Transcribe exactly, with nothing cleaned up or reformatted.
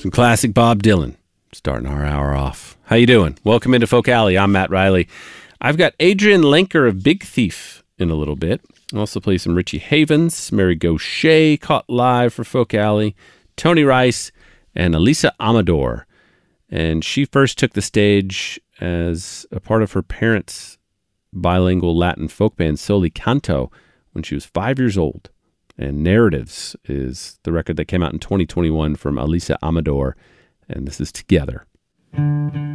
Some classic Bob Dylan, starting our hour off. How you doing? Welcome into Folk Alley. I'm Matt Riley. I've got Adrian Lenker of Big Thief in a little bit. I'll also play some Richie Havens, Mary Gaucher, caught live for Folk Alley, Tony Rice, and Elisa Amador. And she first took the stage as a part of her parents' bilingual Latin folk band Soli Canto when she was five years old. And Narratives is the record that came out in twenty twenty-one from Elisa Amador, and this is Together.